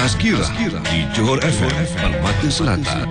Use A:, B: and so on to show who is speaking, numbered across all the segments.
A: Tazkirah di Johor FM Permata Selatan.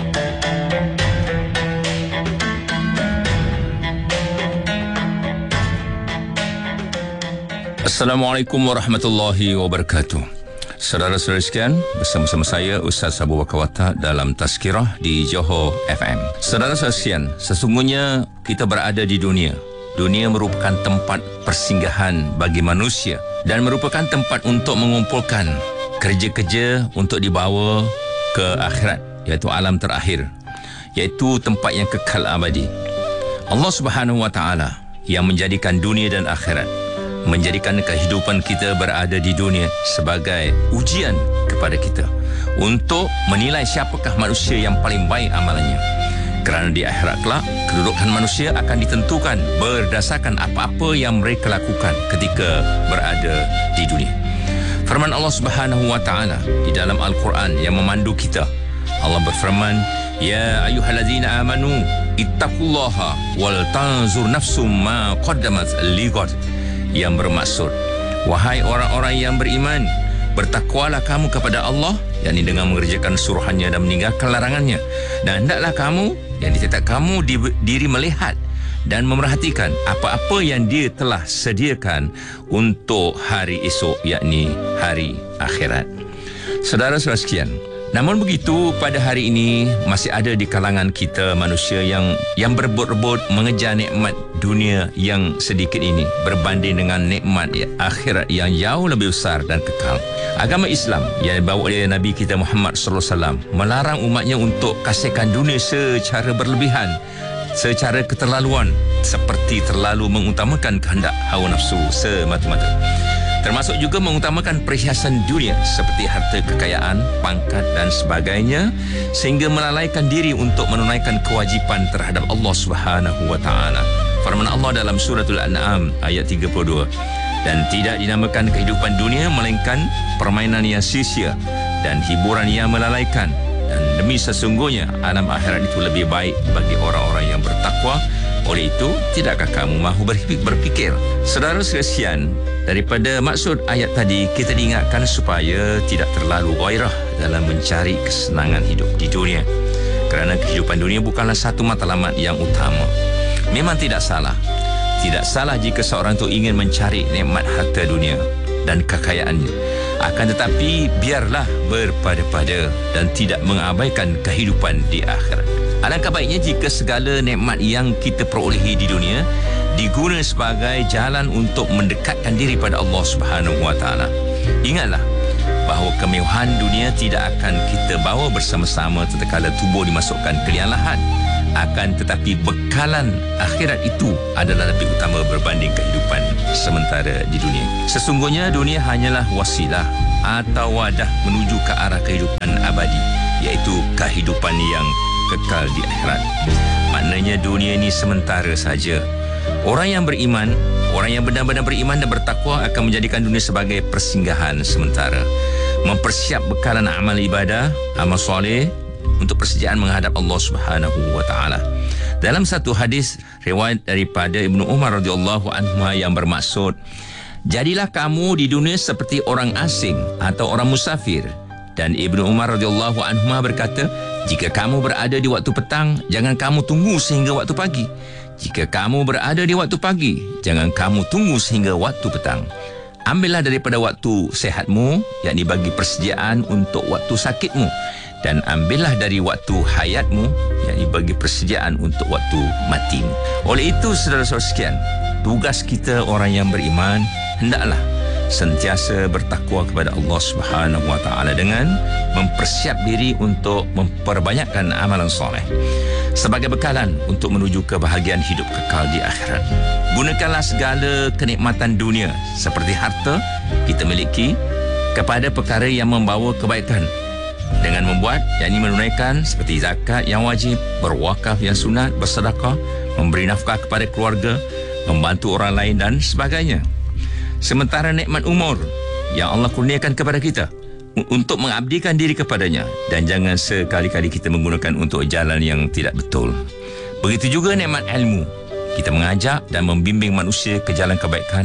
B: Assalamualaikum warahmatullahi wabarakatuh. Saudara-saudara sekalian, bersama-sama saya Ustaz Abu Bakar Watak dalam Tazkirah di Johor FM. Saudara-saudara sekalian, sesungguhnya kita berada di dunia. Dunia merupakan tempat persinggahan bagi manusia dan merupakan tempat untuk mengumpulkan kerja-kerja untuk dibawa ke akhirat, iaitu alam terakhir, iaitu tempat yang kekal abadi. Allah Subhanahu wa taala yang menjadikan dunia dan akhirat, menjadikan kehidupan kita berada di dunia sebagai ujian kepada kita untuk menilai siapakah manusia yang paling baik amalannya. Kerana di akhirat kelak, kedudukan manusia akan ditentukan berdasarkan apa-apa yang mereka lakukan ketika berada di dunia. Firman Allah Subhanahu wa taala di dalam Al-Quran yang memandu kita. Allah berfirman, "Ya ayyuhallazina amanu ittaqullaha wal tanzur nafsum ma qaddamat lighad." Yang bermaksud, wahai orang-orang yang beriman, bertakwalah kamu kepada Allah, yakni dengan mengerjakan suruhannya dan meninggalkan larangannya, dan hendaklah kamu yang ditetap kamu diri melihat dan memerhatikan apa-apa yang dia telah sediakan untuk hari esok, yakni hari akhirat. Saudara-saudara sekalian, namun begitu, pada hari ini masih ada di kalangan kita manusia yang berebut-rebut mengejar nikmat dunia yang sedikit ini berbanding dengan nikmat akhirat yang jauh lebih besar dan kekal. Agama Islam yang dibawa oleh Nabi kita Muhammad sallallahu alaihi wasallam melarang umatnya untuk kasihkan dunia secara berlebihan, secara keterlaluan, seperti terlalu mengutamakan kehendak hawa nafsu semata-mata. Termasuk juga mengutamakan perhiasan dunia seperti harta kekayaan, pangkat dan sebagainya, sehingga melalaikan diri untuk menunaikan kewajipan terhadap Allah Subhanahu wa taala. Firman Allah dalam suratul An'am ayat 32, "Dan tidak dinamakan kehidupan dunia melainkan permainan yang sia-sia dan hiburan yang melalaikan, dan demi sesungguhnya alam akhirat itu lebih baik bagi orang-orang yang bertakwa. Oleh itu, tidakkah kamu mahu berfikir?" Saudara sekalian, daripada maksud ayat tadi, kita diingatkan supaya tidak terlalu gairah dalam mencari kesenangan hidup di dunia. Kerana kehidupan dunia bukanlah satu matlamat yang utama. Memang tidak salah. Tidak salah jika seorang itu ingin mencari nikmat harta dunia dan kekayaannya. Akan tetapi, biarlah berpada-pada dan tidak mengabaikan kehidupan di akhirat. Alangkah baiknya jika segala nikmat yang kita perolehi di dunia digunakan sebagai jalan untuk mendekatkan diri pada Allah Subhanahu wa taala. Ingatlah bahawa kemewahan dunia tidak akan kita bawa bersama-sama tatkala tubuh dimasukkan ke liang lahat. Akan tetapi bekalan akhirat itu adalah lebih utama berbanding kehidupan sementara di dunia. Sesungguhnya dunia hanyalah wasilah atau wadah menuju ke arah kehidupan abadi, iaitu kehidupan yang kekal di akhirat. Maknanya dunia ini sementara saja. Orang yang beriman, orang yang benar-benar beriman dan bertakwa akan menjadikan dunia sebagai persinggahan sementara. Mempersiap bekalan amal ibadah, amal soleh untuk persediaan menghadap Allah Subhanahu wa taala. Dalam satu hadis riwayat daripada Ibnu Umar radhiyallahu anhu yang bermaksud, "Jadilah kamu di dunia seperti orang asing atau orang musafir." Dan Ibnu Umar radhiyallahu anhu berkata, "Jika kamu berada di waktu petang, jangan kamu tunggu sehingga waktu pagi. Jika kamu berada di waktu pagi, jangan kamu tunggu sehingga waktu petang. Ambillah daripada waktu sehatmu, yakni bagi persediaan untuk waktu sakitmu, dan ambillah dari waktu hayatmu, yakni bagi persediaan untuk waktu matimu." Oleh itu, saudara-saudara sekalian, tugas kita orang yang beriman hendaklah sentiasa bertakwa kepada Allah Subhanahu wa taala dengan mempersiap diri untuk memperbanyakkan amalan soleh sebagai bekalan untuk menuju kebahagiaan hidup kekal di akhirat. Gunakanlah segala kenikmatan dunia seperti harta kita miliki kepada perkara yang membawa kebaikan, dengan membuat, yakni menunaikan seperti zakat yang wajib, berwakaf yang sunat, bersedekah, memberi nafkah kepada keluarga, membantu orang lain dan sebagainya. Sementara nikmat umur yang Allah kurniakan kepada kita untuk mengabdikan diri kepadanya, dan jangan sekali-kali kita menggunakan untuk jalan yang tidak betul. Begitu juga nikmat ilmu, kita mengajak dan membimbing manusia ke jalan kebaikan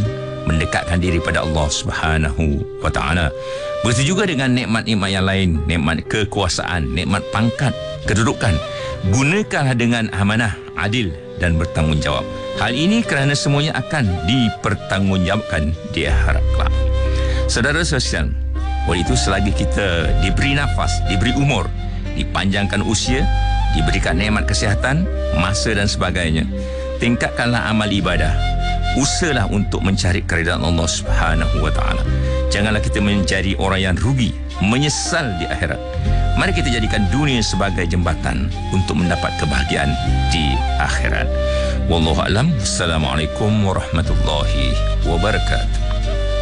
B: mendekatkan diri pada Allah Subhanahu wa taala. Begitu juga dengan nikmat-nikmat yang lain, nikmat kekuasaan, nikmat pangkat, kedudukan. Gunakanlah dengan amanah, adil dan bertanggungjawab. Hal ini kerana semuanya akan dipertanggungjawabkan di akhirat kelak. Saudara sekalian, oleh itu selagi kita diberi nafas, diberi umur, dipanjangkan usia, diberikan nikmat kesihatan, masa dan sebagainya, tingkatkanlah amal ibadah. Usahalah untuk mencari keridaan Allah Subhanahu wa taala. Janganlah kita menjadi orang yang rugi, menyesal di akhirat. Mari kita jadikan dunia sebagai jembatan untuk mendapat kebahagiaan di akhirat. Wallahu a'lam. Assalamualaikum warahmatullahi wabarakatuh.